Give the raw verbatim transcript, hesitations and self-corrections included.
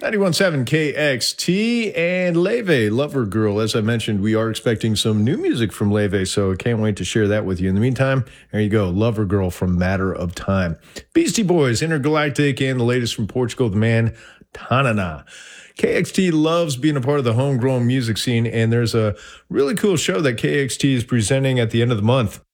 ninety-one point seven K X T and Leve, Lover Girl. As I mentioned, we are expecting some new music from Leve, so I can't wait to share that with you. In the meantime, there you go, Lover Girl from Matter of Time. Beastie Boys, Intergalactic, and the latest from Portugal, the man Tanana. K X T loves being a part of the homegrown music scene, and there's a really cool show that K X T is presenting at the end of the month.